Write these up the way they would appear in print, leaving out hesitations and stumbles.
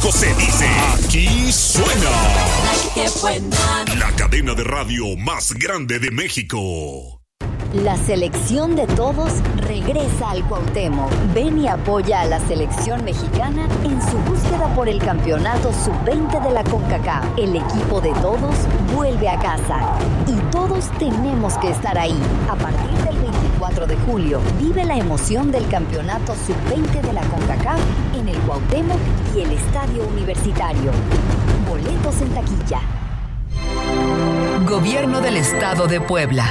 México se dice, aquí suena. ¡Qué buena! La cadena de radio más grande de México. La selección de todos regresa al Cuauhtémoc. Ven y apoya a la selección mexicana en su búsqueda por el campeonato sub-20 de la CONCACAF. El equipo de todos vuelve a casa y todos tenemos que estar ahí. A partir del 24 de julio, vive la emoción del campeonato sub-20 de la CONCACAF en el Cuauhtémoc y el Estadio Universitario. Boletos en taquilla. Gobierno del Estado de Puebla.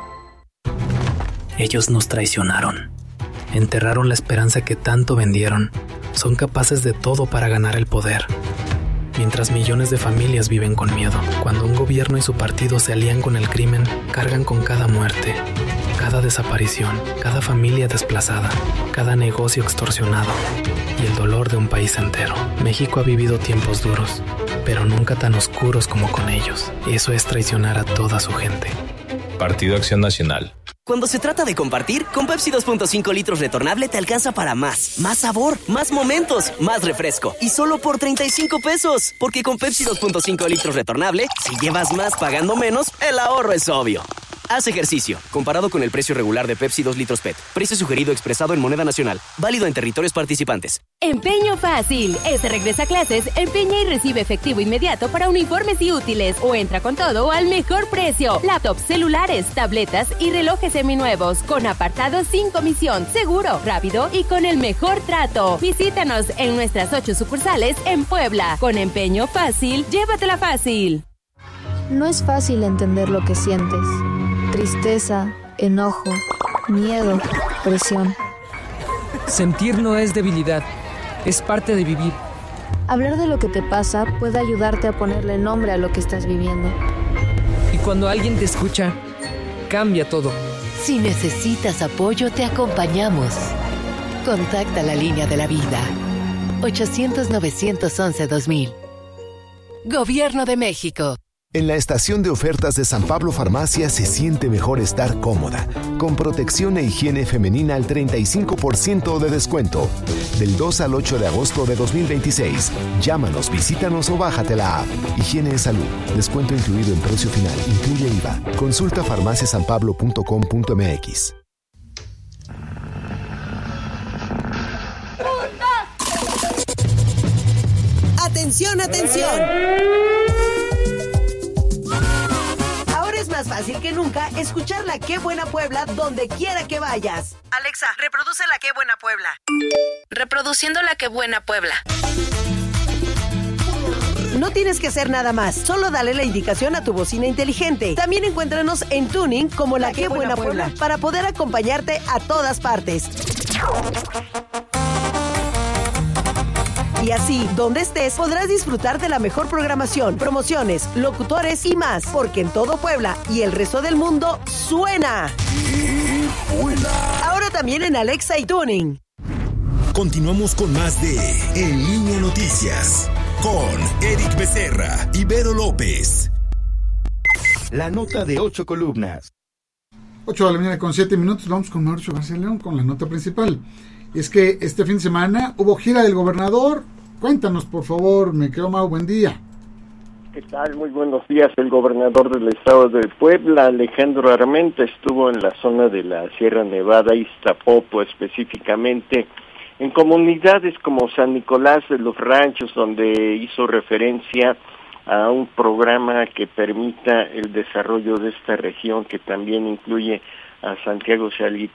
Ellos nos traicionaron. Enterraron la esperanza que tanto vendieron. Son capaces de todo para ganar el poder. Mientras millones de familias viven con miedo. Cuando un gobierno y su partido se alían con el crimen, cargan con cada muerte, cada desaparición, cada familia desplazada, cada negocio extorsionado y el dolor de un país entero. México ha vivido tiempos duros, pero nunca tan oscuros como con ellos. Eso es traicionar a toda su gente. Partido Acción Nacional. Cuando se trata de compartir, con Pepsi 2.5 litros retornable te alcanza para más. Más sabor, más momentos, más refresco. Y solo por 35 pesos. Porque con Pepsi 2.5 litros retornable, si llevas más pagando menos, el ahorro es obvio. Haz ejercicio. Comparado con el precio regular de Pepsi 2 litros PET. Precio sugerido expresado en moneda nacional. Válido en territorios participantes. Empeño fácil. Regresa a clases, empeña y recibe efectivo inmediato para uniformes y útiles. O entra con todo al mejor precio. Laptops, celulares, tabletas y relojes seminuevos. Con apartado sin comisión. Seguro, rápido y con el mejor trato. Visítanos en nuestras 8 sucursales en Puebla. Con Empeño fácil, llévatela fácil. No es fácil entender lo que sientes. Tristeza, enojo, miedo, presión. Sentir no es debilidad, es parte de vivir. Hablar de lo que te pasa puede ayudarte a ponerle nombre a lo que estás viviendo. Y cuando alguien te escucha, cambia todo. Si necesitas apoyo, te acompañamos. Contacta la línea de la vida. 800-911-2000. Gobierno de México. En la estación de ofertas de San Pablo Farmacia se siente mejor estar cómoda, con protección e higiene femenina al 35% de descuento. Del 2 al 8 de agosto de 2026. Llámanos, visítanos o bájate la app. Higiene en salud. Descuento incluido en precio final. Incluye IVA. Consulta farmaciasanpablo.com.mx. ¡Atención, atención! Ahora es más fácil que nunca escuchar la Qué Buena Puebla donde quiera que vayas. Alexa, reproduce la Qué Buena Puebla. Reproduciendo la Qué Buena Puebla. No tienes que hacer nada más, solo dale la indicación a tu bocina inteligente. También encuéntranos en Tuning como la Qué Buena Puebla para poder acompañarte a todas partes. Y así, donde estés, podrás disfrutar de la mejor programación, promociones, locutores y más, porque en todo Puebla y el resto del mundo suena. Ahora también en Alexa y Tuning. Continuamos con más de En Línea Noticias con Eric Becerra y Vero López. La nota de 8 columnas. 8 de la mañana con 7 minutos. Vamos con Mauricio García León con la nota principal. Y es que este fin de semana hubo gira del gobernador. Cuéntanos, por favor, me quedo Mau, buen día. ¿Qué tal? Muy buenos días. El gobernador del estado de Puebla, Alejandro Armenta, estuvo en la zona de la Sierra Nevada, Iztapopo específicamente, en comunidades como San Nicolás de los Ranchos, donde hizo referencia a un programa que permita el desarrollo de esta región, que también incluye a Santiago